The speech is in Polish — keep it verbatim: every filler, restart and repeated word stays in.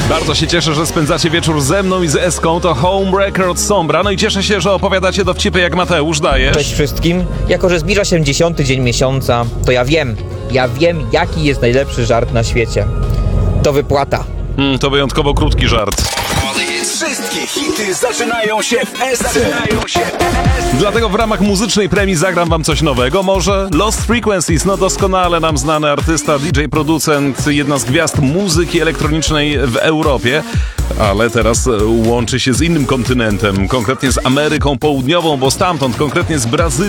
Bardzo się cieszę, że spędzacie wieczór ze mną i z Eską. To Homewrecker od Sombra. No i cieszę się, że opowiadacie dowcipy jak Mateusz, dajesz. Cześć wszystkim. Jako że zbliża się dziesiąty dzień miesiąca, to ja wiem, ja wiem, jaki jest najlepszy żart na świecie. To wypłata. Hmm, to wyjątkowo krótki żart. Wszystkie hity zaczynają się w Esce. Dlatego w ramach muzycznej premii zagram wam coś nowego. Może Lost Frequencies, no doskonale nam znany artysta, D J, producent, jedna z gwiazd muzyki elektronicznej w Europie. Ale teraz łączy się z innym kontynentem, konkretnie z Ameryką Południową, bo stamtąd, konkretnie z Brazylią,